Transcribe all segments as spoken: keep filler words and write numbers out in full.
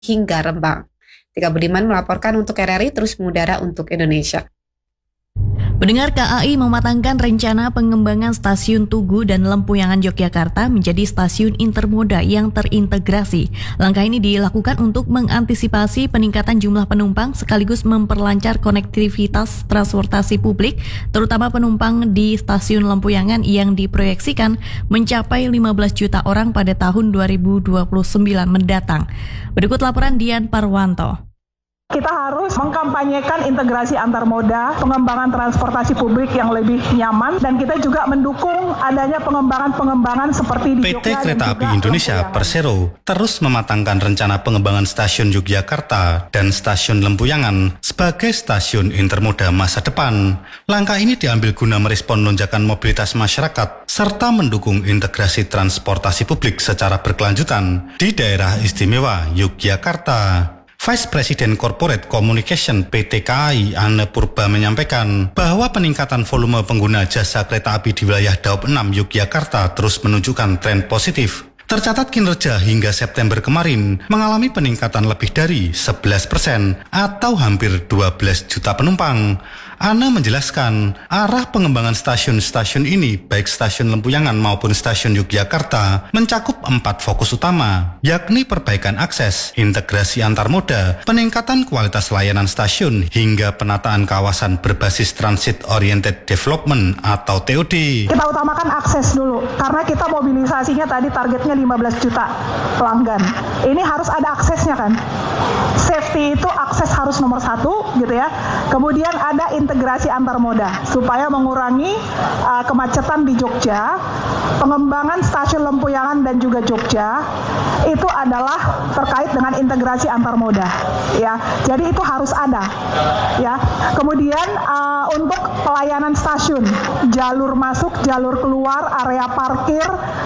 hingga Rembang. Tika Budiman melaporkan untuk R R I Terus Mengudara untuk Indonesia. Pendengar, K A I mematangkan rencana pengembangan stasiun Tugu dan Lempuyangan Yogyakarta menjadi stasiun intermoda yang terintegrasi. Langkah ini dilakukan untuk mengantisipasi peningkatan jumlah penumpang sekaligus memperlancar konektivitas transportasi publik, terutama penumpang di stasiun Lempuyangan yang diproyeksikan mencapai lima belas juta orang pada tahun dua ribu dua puluh sembilan mendatang. Berikut laporan Dian Parwanto. Kita harus mengkampanyekan integrasi antar moda, pengembangan transportasi publik yang lebih nyaman, dan kita juga mendukung adanya pengembangan-pengembangan seperti di P T Kereta Api Indonesia Persero terus mematangkan rencana pengembangan stasiun Yogyakarta dan stasiun Lempuyangan sebagai stasiun intermoda masa depan. Langkah ini diambil guna merespon lonjakan mobilitas masyarakat serta mendukung integrasi transportasi publik secara berkelanjutan di daerah istimewa Yogyakarta. Vice President Corporate Communication P T K A I Anne Purba menyampaikan bahwa peningkatan volume pengguna jasa kereta api di wilayah Daop enam Yogyakarta terus menunjukkan tren positif. Tercatat kinerja hingga September kemarin mengalami peningkatan lebih dari sebelas persen atau hampir dua belas juta penumpang. Anne menjelaskan, arah pengembangan stasiun-stasiun ini, baik stasiun Lempuyangan maupun stasiun Yogyakarta, mencakup empat fokus utama, yakni perbaikan akses, integrasi antar moda, peningkatan kualitas layanan stasiun, hingga penataan kawasan berbasis Transit Oriented Development atau T O D. Kita utamakan akses dulu, karena kita mobilisasinya tadi targetnya lima belas juta pelanggan. Ini harus ada aksesnya kan. Safety itu akses harus nomor satu gitu ya. Kemudian ada integrasi antar moda supaya mengurangi uh, kemacetan di Jogja. Pengembangan stasiun Lempuyangan dan juga Jogja itu adalah terkait dengan integrasi antar moda ya. Jadi itu harus ada ya. Kemudian uh, untuk pelayanan stasiun, jalur masuk, jalur keluar, area parkir,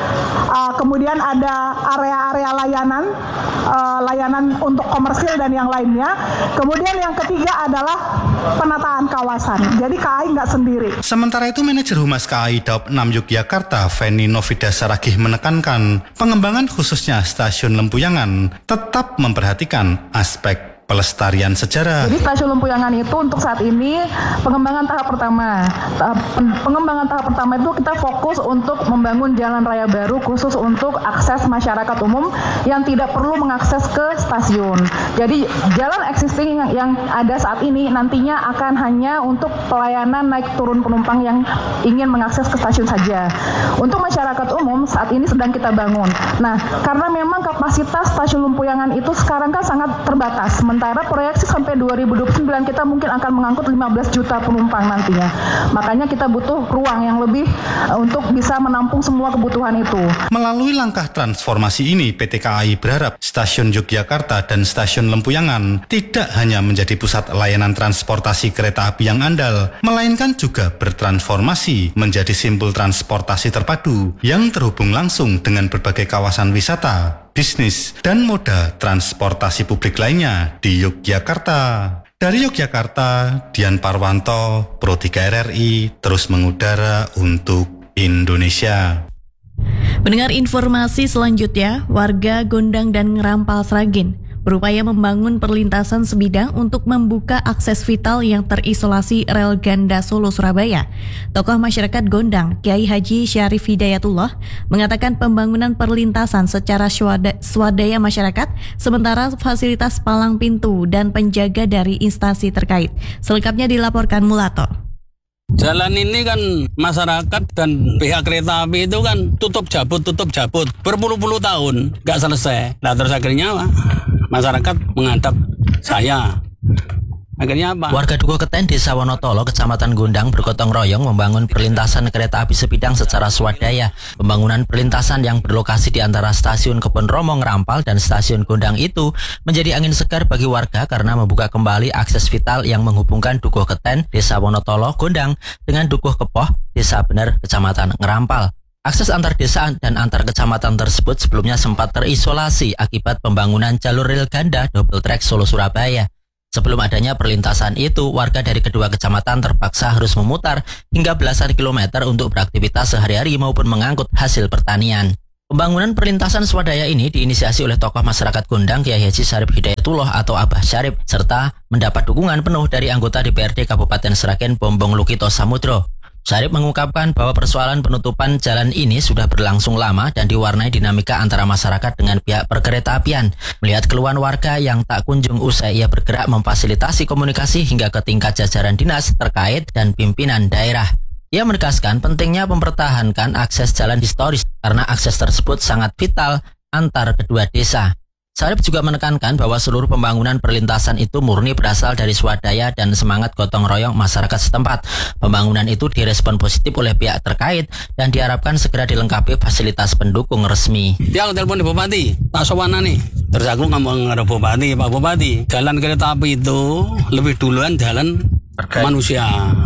uh, kemudian ada area-area layanan uh, layanan untuk komersil dan yang lainnya. Kemudian yang ketiga adalah penataan kawasan. Jadi K A I nggak sendiri. Sementara itu, Manajer Humas K A I Daop enam Yogyakarta, Feni Novida Saragih menekankan, pengembangan khususnya stasiun Lempuyangan tetap memperhatikan aspek pelestarian sejarah. Jadi stasiun Lempuyangan itu untuk saat ini pengembangan tahap pertama. Tahap, pengembangan tahap pertama itu kita fokus untuk membangun jalan raya baru khusus untuk akses masyarakat umum yang tidak perlu mengakses ke stasiun. Jadi jalan existing yang, yang ada saat ini nantinya akan hanya untuk pelayanan naik turun penumpang yang ingin mengakses ke stasiun saja. Untuk masyarakat umum saat ini sedang kita bangun. Nah, karena memang kapasitas stasiun Lempuyangan itu sekarang kan sangat terbatas. Sementara proyeksi sampai dua ribu dua puluh sembilan kita mungkin akan mengangkut lima belas juta penumpang nantinya. Makanya kita butuh ruang yang lebih uh, untuk bisa menampung semua kebutuhan itu. Melalui langkah transformasi ini, P T K A I berharap stasiun Yogyakarta dan stasiun Lempuyangan tidak hanya menjadi pusat layanan transportasi kereta api yang andal, melainkan juga bertransformasi menjadi simpul transportasi terpadu yang terhubung langsung dengan berbagai kawasan wisata, bisnis, dan moda transportasi publik lainnya di Yogyakarta. Dari Yogyakarta, Dian Parwanto, Pro tiga R R I, terus mengudara untuk Indonesia. Mendengar informasi selanjutnya, warga Gondang dan Ngerampal Sragen berupaya membangun perlintasan sebidang untuk membuka akses vital yang terisolasi rel ganda Solo Surabaya. Tokoh masyarakat Gondang, Kiai Haji Syarif Hidayatullah, mengatakan pembangunan perlintasan secara swada, swadaya masyarakat, sementara fasilitas palang pintu dan penjaga dari instansi terkait. Selengkapnya dilaporkan Mulato. Jalan ini kan masyarakat dan pihak kereta api itu kan tutup jabut, tutup jabut berpuluh-puluh tahun gak selesai. Nah terus akhirnya apa? Masyarakat menghadap saya. Akhirnya apa? Warga Dukuh Keten, Desa Wonotolo, Kecamatan Gondang bergotong royong membangun perlintasan kereta api sebidang secara swadaya. Pembangunan perlintasan yang berlokasi di antara stasiun Kebon Romo Ngerampal dan stasiun Gondang itu menjadi angin segar bagi warga karena membuka kembali akses vital yang menghubungkan Dukuh Keten, Desa Wonotolo, Gondang dengan Dukuh Kepoh, Desa Bener, Kecamatan Ngerampal. Akses antar desa dan antar kecamatan tersebut sebelumnya sempat terisolasi akibat pembangunan jalur rel ganda double track Solo Surabaya. Sebelum adanya perlintasan itu, warga dari kedua kecamatan terpaksa harus memutar hingga belasan kilometer untuk beraktivitas sehari-hari maupun mengangkut hasil pertanian. Pembangunan perlintasan swadaya ini diinisiasi oleh tokoh masyarakat Gondang Kyai Haji Syarif Hidayatullah atau Abah Syarif serta mendapat dukungan penuh dari anggota D P R D Kabupaten Sragen Bombong Lukito Samudro. Syarif mengungkapkan bahwa persoalan penutupan jalan ini sudah berlangsung lama dan diwarnai dinamika antara masyarakat dengan pihak perkeretaapian. Melihat keluhan warga yang tak kunjung usai, ia bergerak memfasilitasi komunikasi hingga ke tingkat jajaran dinas terkait dan pimpinan daerah. Ia menegaskan pentingnya mempertahankan akses jalan historis karena akses tersebut sangat vital antar kedua desa. Syarif juga menekankan bahwa seluruh pembangunan perlintasan itu murni berasal dari swadaya dan semangat gotong royong masyarakat setempat. Pembangunan itu direspon positif oleh pihak terkait dan diharapkan segera dilengkapi fasilitas pendukung resmi. Dia telepon di Bupati, Pak Sowana nih. Terus aku ngomong ke Bupati, Pak Bupati, jalan kereta api itu lebih duluan jalan manusia.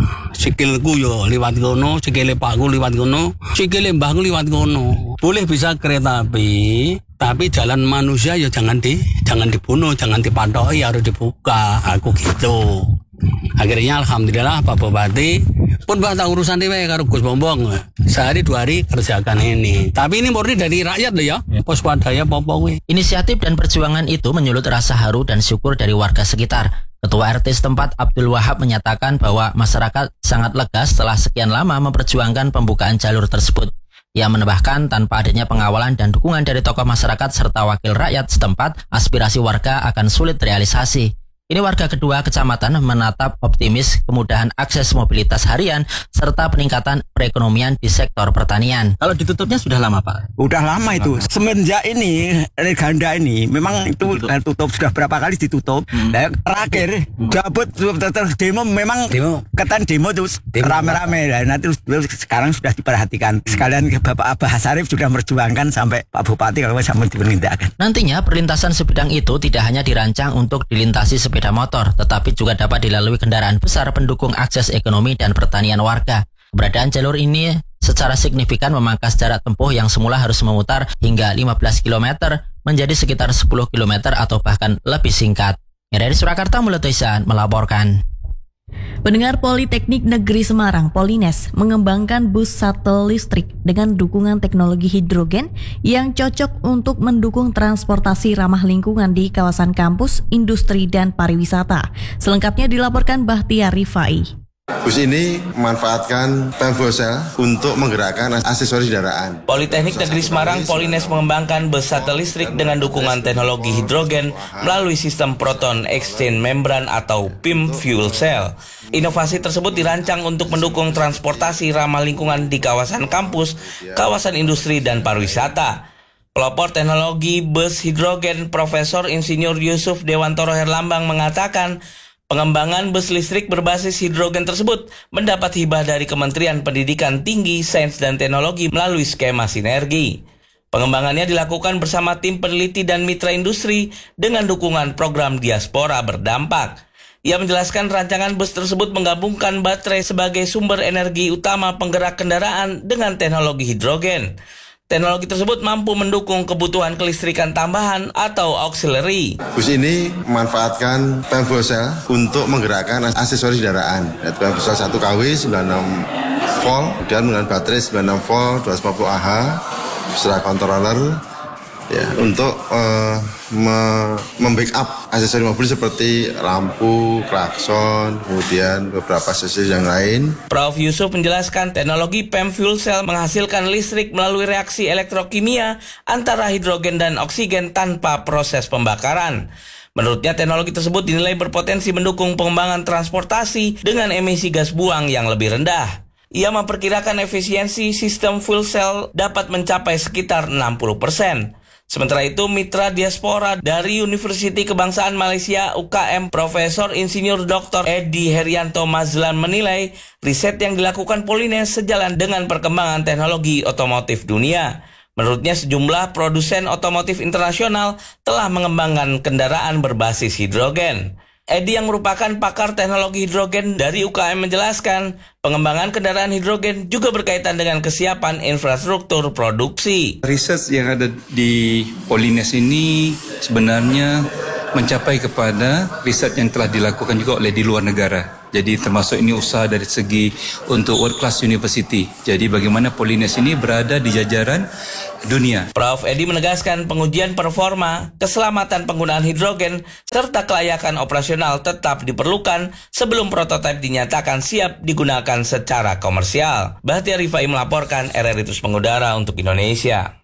Sikilku yo liwat kono, sikile pakku liwat kono, sikile mbahku liwat kono. Boleh bisa kereta api, tapi jalan manusia ya jangan di jangan dibunuh, jangan dipatoki, harus dibuka. Aku gitu. Akhirnya alhamdulillah Pak Bupati pun bahas urusan dewe karo Gus Bombong. Sehari dua hari kerjakan ini. Tapi ini murni dari rakyat loh ya. Pos swadaya popo kuwi. Inisiatif dan perjuangan itu menyulut rasa haru dan syukur dari warga sekitar. Ketua R T setempat Abdul Wahab menyatakan bahwa masyarakat sangat lega setelah sekian lama memperjuangkan pembukaan jalur tersebut. Ia menambahkan tanpa adanya pengawalan dan dukungan dari tokoh masyarakat serta wakil rakyat setempat, aspirasi warga akan sulit realisasi. Ini warga kedua kecamatan menatap optimis kemudahan akses mobilitas harian serta peningkatan perekonomian di sektor pertanian. Kalau ditutupnya sudah lama, Pak? Udah lama itu. Lama. Semenjak ini, ganda ini, memang itu tutup, tutup sudah berapa kali ditutup. Hmm. Dan terakhir, hmm. jabut terus demo memang demo. Ketan demo terus rame-rame. Nah, terus sekarang sudah diperhatikan. Sekalian Bapak Abah Syarif sudah merjuangkan sampai Pak Bupati kalau sampai diperintahkan. Nantinya perlintasan sebidang itu tidak hanya dirancang untuk dilintasi sepeda sepeda motor, tetapi juga dapat dilalui kendaraan besar pendukung akses ekonomi dan pertanian warga. Keberadaan jalur ini secara signifikan memangkas jarak tempuh yang semula harus memutar hingga lima belas kilometer menjadi sekitar sepuluh kilometer atau bahkan lebih singkat. Dari Surakarta, Mulatoisan melaporkan. Pendengar, Politeknik Negeri Semarang Polines mengembangkan bus shuttle listrik dengan dukungan teknologi hidrogen yang cocok untuk mendukung transportasi ramah lingkungan di kawasan kampus, industri, dan pariwisata. Selengkapnya dilaporkan Bahtiar Rifai. Bus ini memanfaatkan P E M fuel cell untuk menggerakkan aksesoris kendaraan. Politeknik Negeri Semarang Polines mengembangkan bus shuttle listrik dengan dukungan teknologi hidrogen melalui sistem proton exchange membran atau P I M fuel cell. Inovasi tersebut dirancang untuk mendukung transportasi ramah lingkungan di kawasan kampus, kawasan industri, dan pariwisata. Pelopor teknologi bus hidrogen Profesor Insinyur Yusuf Dewantoro Herlambang mengatakan, pengembangan bus listrik berbasis hidrogen tersebut mendapat hibah dari Kementerian Pendidikan Tinggi, Sains dan Teknologi melalui skema sinergi. Pengembangannya dilakukan bersama tim peneliti dan mitra industri dengan dukungan program diaspora berdampak. Ia menjelaskan rancangan bus tersebut menggabungkan baterai sebagai sumber energi utama penggerak kendaraan dengan teknologi hidrogen. Teknologi tersebut mampu mendukung kebutuhan kelistrikan tambahan atau auxiliary. Bus ini memanfaatkan P E M fuel cell untuk menggerakkan aksesoris kendaraan. P E M fuel cell satu K W sembilan puluh enam volt, kemudian menggunakan baterai sembilan puluh enam volt dua ratus lima puluh Ah beserta controller ya, untuk uh, me- membackup aksesoris mobil seperti lampu, klakson, kemudian beberapa aksesoris yang lain. Prof Yusuf menjelaskan teknologi P E M fuel cell menghasilkan listrik melalui reaksi elektrokimia antara hidrogen dan oksigen tanpa proses pembakaran. Menurutnya teknologi tersebut dinilai berpotensi mendukung pengembangan transportasi dengan emisi gas buang yang lebih rendah. Ia memperkirakan efisiensi sistem fuel cell dapat mencapai sekitar enam puluh persen. Sementara itu, mitra diaspora dari Universiti Kebangsaan Malaysia U K M Profesor Insinyur Doktor Edi Herianto Mazlan menilai riset yang dilakukan Polines sejalan dengan perkembangan teknologi otomotif dunia. Menurutnya, sejumlah produsen otomotif internasional telah mengembangkan kendaraan berbasis hidrogen. Edi yang merupakan pakar teknologi hidrogen dari U K M menjelaskan, pengembangan kendaraan hidrogen juga berkaitan dengan kesiapan infrastruktur produksi. Riset yang ada di Polines ini sebenarnya mencapai kepada riset yang telah dilakukan juga oleh di luar negara. Jadi termasuk ini usaha dari segi untuk world class university. Jadi bagaimana Polines ini berada di jajaran dunia. Profesor Edi menegaskan pengujian performa, keselamatan penggunaan hidrogen, serta kelayakan operasional tetap diperlukan sebelum prototipe dinyatakan siap digunakan secara komersial. Bahtiar Rifai melaporkan, R R I Terus Mengudara untuk Indonesia.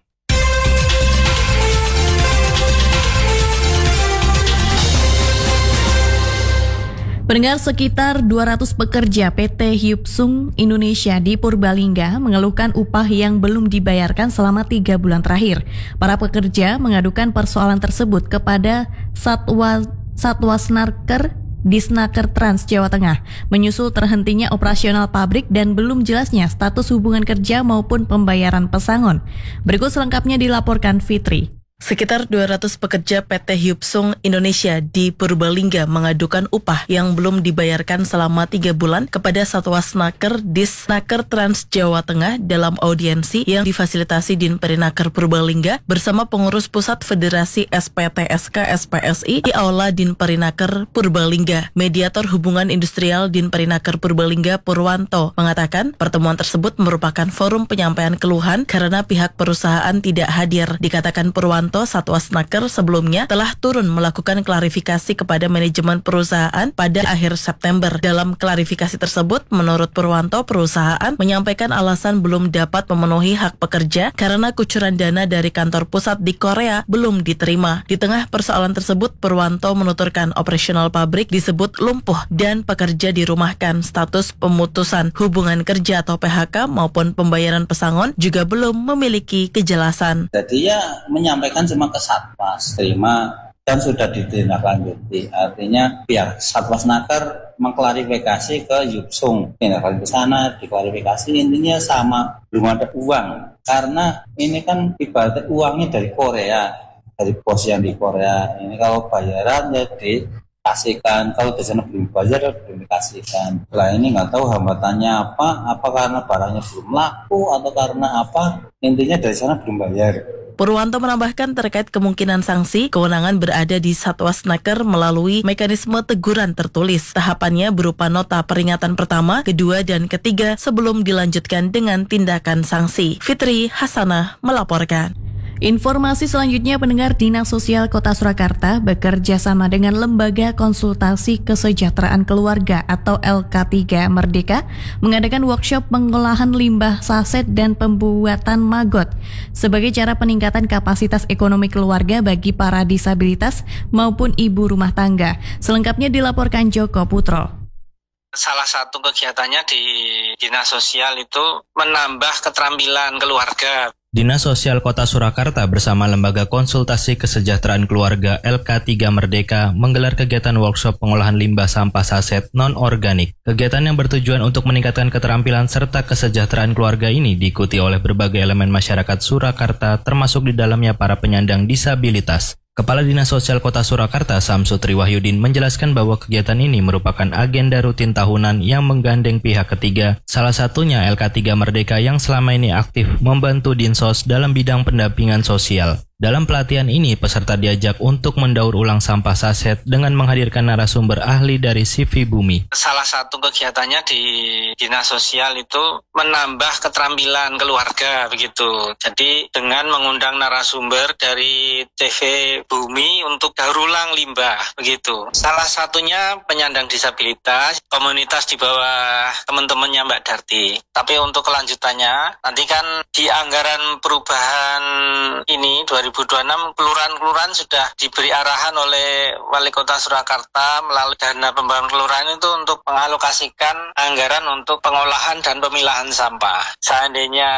Pendengar, sekitar dua ratus pekerja P T Hyupsung Indonesia di Purbalingga mengeluhkan upah yang belum dibayarkan selama tiga bulan terakhir. Para pekerja mengadukan persoalan tersebut kepada Satwa Satwasnaker Disnaker Trans Jawa Tengah, menyusul terhentinya operasional pabrik dan belum jelasnya status hubungan kerja maupun pembayaran pesangon. Berikut selengkapnya dilaporkan Fitri. Sekitar dua ratus pekerja P T Hyupsung Indonesia di Purbalingga mengadukan upah yang belum dibayarkan selama tiga bulan kepada Satwasnaker Disnaker Trans Jawa Tengah dalam audiensi yang difasilitasi Dinperinaker Purbalingga bersama pengurus pusat Federasi S P T S K S P S I di Aula Dinperinaker Purbalingga. Mediator Hubungan Industrial Dinperinaker Purbalingga Purwanto mengatakan pertemuan tersebut merupakan forum penyampaian keluhan karena pihak perusahaan tidak hadir. Dikatakan Purwanto, Satwasnaker sebelumnya telah turun melakukan klarifikasi kepada manajemen perusahaan pada akhir September. Dalam klarifikasi tersebut, menurut Purwanto, perusahaan menyampaikan alasan belum dapat memenuhi hak pekerja karena kucuran dana dari kantor pusat di Korea belum diterima. Di tengah persoalan tersebut, Purwanto menuturkan operasional pabrik disebut lumpuh dan pekerja dirumahkan. Status pemutusan hubungan kerja atau P H K maupun pembayaran pesangon juga belum memiliki kejelasan. Jadi ya menyampaikan cuma ke Satwas, terima dan sudah ditindaklanjuti. Artinya pihak Satwasnaker mengklarifikasi ke Hyupsung, tindakan ke sana, diklarifikasi, intinya sama, belum ada uang. Karena ini kan ibaratnya uangnya dari Korea, dari bos yang di Korea. Ini kalau bayaran ya dikasihkan, kalau di sana belum bayar belum dikasihkan. Setelah ini nggak tahu hambatannya apa, apa karena barangnya belum laku atau karena apa, intinya dari sana belum bayar. Purwanto menambahkan terkait kemungkinan sanksi, kewenangan berada di Satwasnaker melalui mekanisme teguran tertulis. Tahapannya berupa nota peringatan pertama, kedua, dan ketiga sebelum dilanjutkan dengan tindakan sanksi. Fitri Hasanah melaporkan. Informasi selanjutnya, pendengar, Dinas Sosial Kota Surakarta bekerja sama dengan Lembaga Konsultasi Kesejahteraan Keluarga atau L K tiga Merdeka mengadakan workshop pengolahan limbah saset dan pembuatan maggot sebagai cara peningkatan kapasitas ekonomi keluarga bagi para disabilitas maupun ibu rumah tangga. Selengkapnya dilaporkan Joko Putro. Salah satu kegiatannya di Dinas Sosial itu menambah keterampilan keluarga. Dinas Sosial Kota Surakarta bersama Lembaga Konsultasi Kesejahteraan Keluarga L K tiga Merdeka menggelar kegiatan workshop pengolahan limbah sampah saset non-organik. Kegiatan yang bertujuan untuk meningkatkan keterampilan serta kesejahteraan keluarga ini diikuti oleh berbagai elemen masyarakat Surakarta, termasuk di dalamnya para penyandang disabilitas. Kepala Dinas Sosial Kota Surakarta Samsu Triwahyudin menjelaskan bahwa kegiatan ini merupakan agenda rutin tahunan yang menggandeng pihak ketiga, salah satunya L K tiga Merdeka yang selama ini aktif membantu Dinsos dalam bidang pendampingan sosial. Dalam pelatihan ini, peserta diajak untuk mendaur ulang sampah saset dengan menghadirkan narasumber ahli dari C V Bumi. Salah satu kegiatannya di Dinas Sosial itu menambah keterampilan keluarga, begitu. Jadi dengan mengundang narasumber dari T V Bumi untuk daur ulang limbah, begitu. Salah satunya penyandang disabilitas, komunitas di bawah teman-temannya Mbak Darti. Tapi untuk kelanjutannya, nanti kan di anggaran perubahan ini dua ribu dua puluh enam kelurahan-kelurahan sudah diberi arahan oleh Wali Kota Surakarta melalui dana pembangunan kelurahan itu untuk mengalokasikan anggaran untuk pengolahan dan pemilahan sampah. Seandainya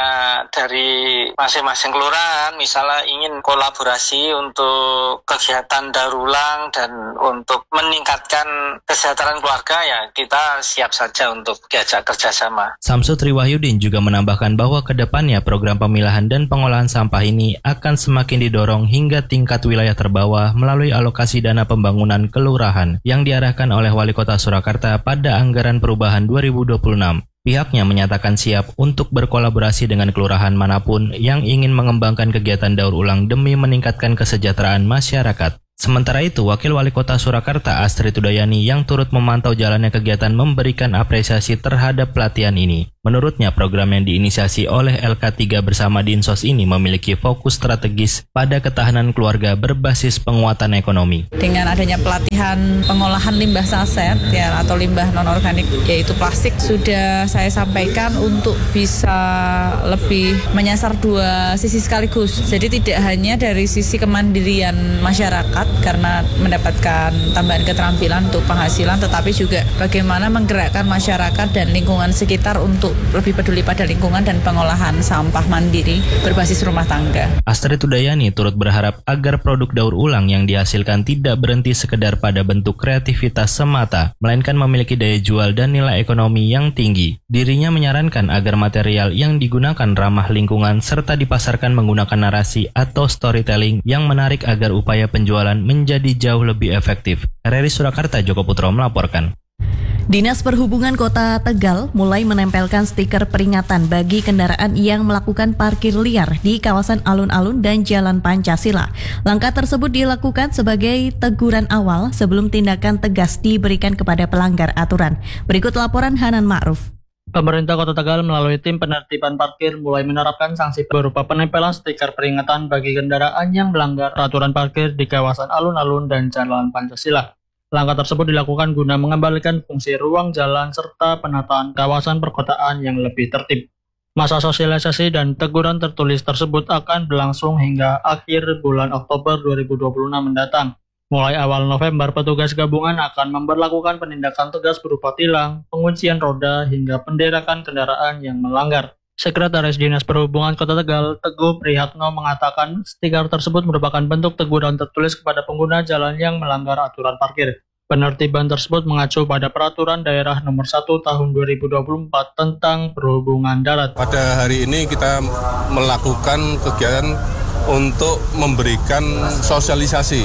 dari masing-masing kelurahan misalnya ingin kolaborasi untuk kegiatan daur ulang dan untuk meningkatkan kesejahteraan keluarga, ya kita siap saja untuk diajak kerjasama. Samsu Triwahyudin juga menambahkan bahwa ke depannya program pemilahan dan pengolahan sampah ini akan semakin didorong hingga tingkat wilayah terbawah melalui alokasi dana pembangunan kelurahan yang diarahkan oleh Wali Kota Surakarta pada anggaran perubahan dua ribu dua puluh enam. Pihaknya menyatakan siap untuk berkolaborasi dengan kelurahan manapun yang ingin mengembangkan kegiatan daur ulang demi meningkatkan kesejahteraan masyarakat. Sementara itu, Wakil Wali Kota Surakarta Astrid Udayani yang turut memantau jalannya kegiatan memberikan apresiasi terhadap pelatihan ini. Menurutnya, program yang diinisiasi oleh L K tiga bersama Dinsos ini memiliki fokus strategis pada ketahanan keluarga berbasis penguatan ekonomi. Dengan adanya pelatihan pengolahan limbah saset ya atau limbah non-organik yaitu plastik, sudah saya sampaikan untuk bisa lebih menyasar dua sisi sekaligus. Jadi tidak hanya dari sisi kemandirian masyarakat karena mendapatkan tambahan keterampilan untuk penghasilan, tetapi juga bagaimana menggerakkan masyarakat dan lingkungan sekitar untuk lebih peduli pada lingkungan dan pengolahan sampah mandiri berbasis rumah tangga. Astrid Udayani turut berharap agar produk daur ulang yang dihasilkan tidak berhenti sekedar pada bentuk kreativitas semata, melainkan memiliki daya jual dan nilai ekonomi yang tinggi. Dirinya menyarankan agar material yang digunakan ramah lingkungan serta dipasarkan menggunakan narasi atau storytelling yang menarik agar upaya penjualan menjadi jauh lebih efektif. R R I Surakarta, Joko Putro melaporkan. Dinas Perhubungan Kota Tegal mulai menempelkan stiker peringatan bagi kendaraan yang melakukan parkir liar di kawasan alun-alun dan Jalan Pancasila. Langkah tersebut dilakukan sebagai teguran awal sebelum tindakan tegas diberikan kepada pelanggar aturan. Berikut laporan Hanan Ma'ruf. Pemerintah Kota Tegal melalui tim penertiban parkir mulai menerapkan sanksi berupa penempelan stiker peringatan bagi kendaraan yang melanggar peraturan parkir di kawasan alun-alun dan Jalan Pancasila. Langkah tersebut dilakukan guna mengembalikan fungsi ruang jalan serta penataan kawasan perkotaan yang lebih tertib. Masa sosialisasi dan teguran tertulis tersebut akan berlangsung hingga akhir bulan Oktober dua ribu dua puluh enam mendatang. Mulai awal November, petugas gabungan akan memberlakukan penindakan tegas berupa tilang, penguncian roda, hingga penderakan kendaraan yang melanggar. Sekretaris Dinas Perhubungan Kota Tegal, Teguh Prihatno, mengatakan stiker tersebut merupakan bentuk teguran tertulis kepada pengguna jalan yang melanggar aturan parkir. Penertiban tersebut mengacu pada Peraturan Daerah Nomor satu Tahun dua ribu dua puluh empat tentang perhubungan darat. Pada hari ini kita melakukan kegiatan untuk memberikan sosialisasi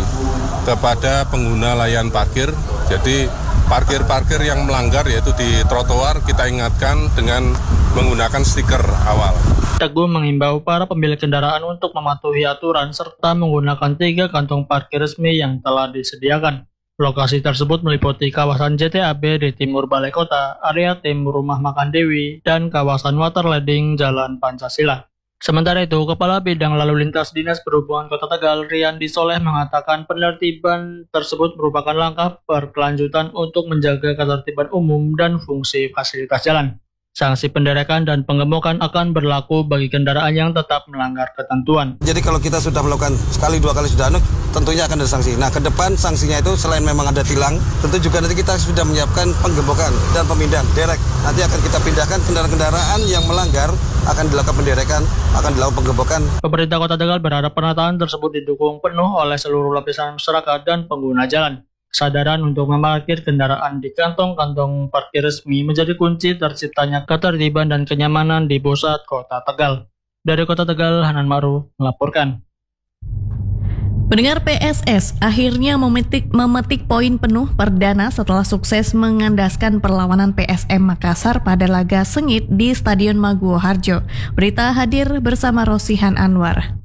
kepada pengguna layan parkir. Jadi parkir-parkir yang melanggar yaitu di trotoar kita ingatkan dengan menggunakan stiker awal. Teguh mengimbau para pemilik kendaraan untuk mematuhi aturan serta menggunakan tiga kantong parkir resmi yang telah disediakan. Lokasi tersebut meliputi kawasan J T A B di timur Balai Kota, area tim Rumah Makan Dewi, dan kawasan Waterleding Jalan Pancasila. Sementara itu, Kepala Bidang Lalu Lintas Dinas Perhubungan Kota Tegal, Riyandi Soleh, mengatakan penertiban tersebut merupakan langkah berkelanjutan untuk menjaga ketertiban umum dan fungsi fasilitas jalan. Sanksi penderakan dan penggemukan akan berlaku bagi kendaraan yang tetap melanggar ketentuan. Jadi kalau kita sudah melakukan sekali dua kali sudah anu, tentunya akan ada sanksi. Nah, ke depan sanksinya itu selain memang ada tilang, tentu juga nanti kita sudah menyiapkan penggemukan dan pemindahan derek. Nanti akan kita pindahkan kendaraan-kendaraan yang melanggar, akan dilakukan penderakan, akan dilakukan penggemukan. Pemerintah Kota Tegal berharap penataan tersebut didukung penuh oleh seluruh lapisan masyarakat dan pengguna jalan. Kesadaran untuk memarkir kendaraan di kantong-kantong parkir resmi menjadi kunci terciptanya ketertiban dan kenyamanan di pusat Kota Tegal. Dari Kota Tegal, Hanan Ma'ruf melaporkan. Pendengar, P S S akhirnya memetik, memetik poin penuh perdana setelah sukses mengandaskan perlawanan P S M Makassar pada laga sengit di Stadion Maguwo Harjo. Berita hadir bersama Rosihan Anwar.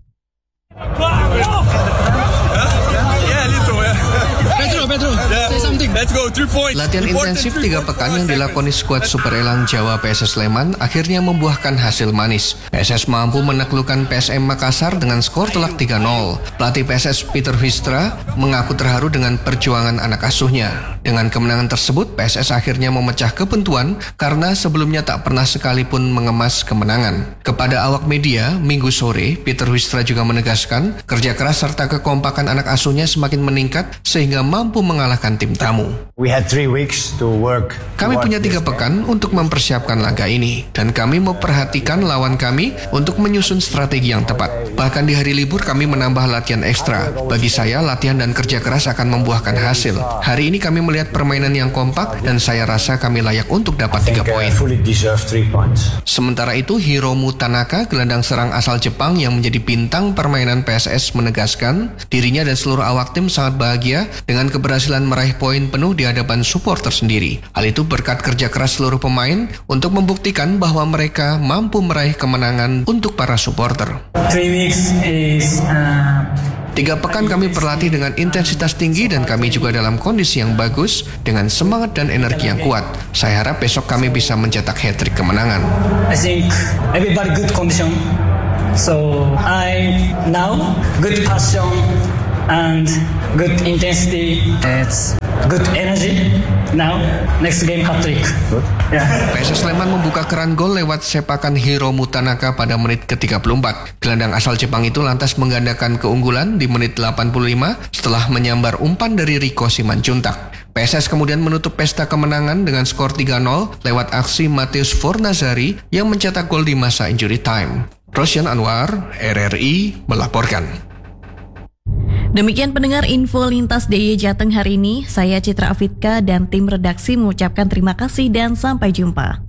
Petro, let's go, three points. Latihan intensif tiga pekan yang dilakoni skuad Super Elang Jawa P S S Sleman akhirnya membuahkan hasil manis. P S S mampu menaklukkan P S M Makassar dengan skor telak tiga nol. Pelatih P S S Peter Vistra mengaku terharu dengan perjuangan anak asuhnya. Dengan kemenangan tersebut, P S S akhirnya memecah kebentuan karena sebelumnya tak pernah sekalipun mengemas kemenangan. Kepada awak media, Minggu sore, Peter Vistra juga menegaskan kerja keras serta kekompakan anak asuhnya semakin meningkat sehingga mampu mengalahkan tim tamu. Kami punya tiga pekan untuk mempersiapkan laga ini, dan kami memperhatikan lawan kami untuk menyusun strategi yang tepat. Bahkan di hari libur kami menambah latihan ekstra. Bagi saya, latihan dan kerja keras akan membuahkan hasil. Hari ini kami melihat permainan yang kompak, dan saya rasa kami layak untuk dapat tiga poin. Sementara itu, Hiromu Tanaka, gelandang serang asal Jepang yang menjadi bintang permainan P S S, menegaskan dirinya dan seluruh awak tim sangat bahagia dengan keberhasilan meraih poin penuh di hadapan supporter sendiri. Hal itu berkat kerja keras seluruh pemain untuk membuktikan bahwa mereka mampu meraih kemenangan untuk para supporter. Tiga pekan kami berlatih dengan intensitas tinggi dan kami juga dalam kondisi yang bagus dengan semangat dan energi yang kuat. Saya harap besok kami bisa mencetak hat-trick kemenangan. I think everybody good condition. So I now good passion and good intensity. It's good energy. Now next game hat-trick. Yeah. P S S Sleman membuka keran gol lewat sepakan Hiromu Tanaka pada menit ke tiga puluh empat. Gelandang asal Jepang itu lantas menggandakan keunggulan di menit delapan puluh lima setelah menyambar umpan dari Riko Simanjuntak. P S S kemudian menutup pesta kemenangan dengan skor tiga nol lewat aksi Mateus Fornazari yang mencetak gol di masa injury time. Rosyan Anwar, R R I, melaporkan. Demikian pendengar info lintas D I Y Jateng hari ini. Saya Citra Afitka dan tim redaksi mengucapkan terima kasih dan sampai jumpa.